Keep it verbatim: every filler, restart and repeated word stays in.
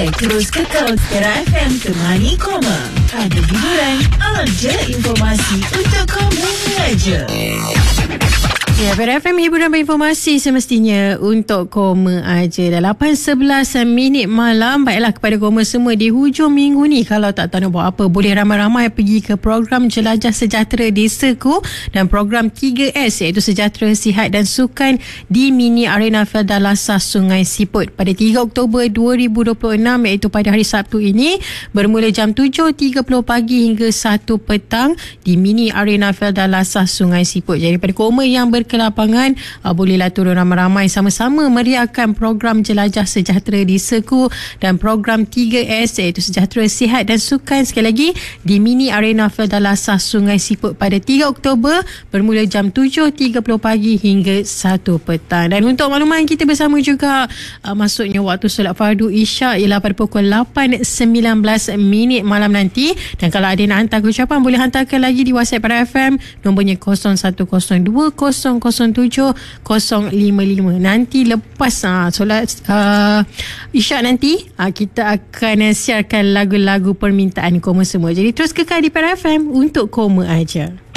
Anda terus kekal Tera F M Temani Koma. Ada hiburan, alam je informasi untuk kamu aja. Ya, Tera F M hiburan berinformasi semestinya untuk Koma aja. Dah lapan sebelas minit malam. Baiklah kepada Koma semua di hujung minggu ni, kalau tak tahu nak buat apa, boleh ramai-ramai pergi ke program Jelajah Sejahtera Desaku dan program tiga S iaitu Sejahtera, Sihat dan Sukan di Mini Arena Felda Lasas Sungai Siput pada tiga Oktober dua ribu dua puluh enam, iaitu pada hari Sabtu ini, bermula jam tujuh tiga puluh pagi hingga satu petang di Mini Arena Felda Lasas Sungai Siput. Jadi pada Koma yang ber ke lapangan, uh, bolehlah turun ramai-ramai sama-sama meriahkan program Jelajah Sejahtera Desaku dan program tiga S iaitu Sejahtera, Sihat dan Sukan sekali lagi di Mini Arena Felda Lasas Sungai Siput pada tiga Oktober bermula jam tujuh tiga puluh pagi hingga satu petang. Dan untuk makluman kita bersama juga, uh, masuknya waktu solat fardu Isyak ialah pada pukul lapan sembilan belas minit malam nanti. Dan kalau ada nak hantar ucapan, boleh hantarkan lagi di WhatsApp Tera F M, nombornya kosong satu kosong dua kosong kosong tujuh kosong lima lima. Nanti lepas ha, solat uh, Isyak nanti, ha, kita akan siarkan lagu-lagu permintaan Koma semua. Jadi terus kekal di Tera F M untuk Koma aja.